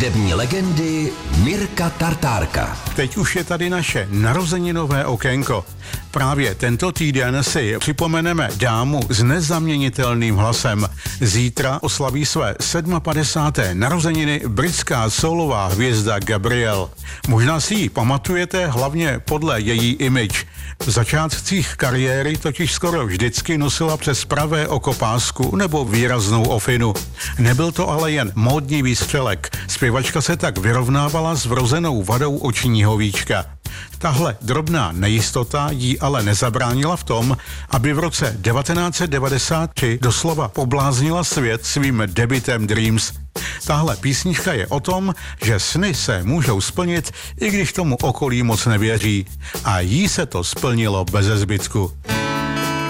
hudební legendy Mirka Tartárka. Teď už je tady naše narozeninové okénko. Právě tento týden si připomeneme dámu s nezaměnitelným hlasem. Zítra oslaví své 57. narozeniny britská solová hvězda Gabrielle. Možná si ji pamatujete hlavně podle její image. V začátcích kariéry totiž skoro vždycky nosila přes pravé oko pásku nebo výraznou ofinu. Nebyl to ale jen módní výstřelek. Zpěvačka se tak vyrovnávala s vrozenou vadou očního víčka. Tahle drobná nejistota jí ale nezabránila v tom, aby v roce 1993 doslova pobláznila svět svým debutem Dreams. Tahle písnička je o tom, že sny se můžou splnit, i když tomu okolí moc nevěří. A jí se to splnilo beze zbytku.